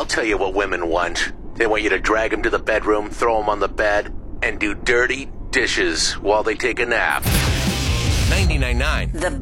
tell you what women want. They want you to drag them to the bedroom, throw them on the bed, and do dirty dishes while they take a nap. 99.9.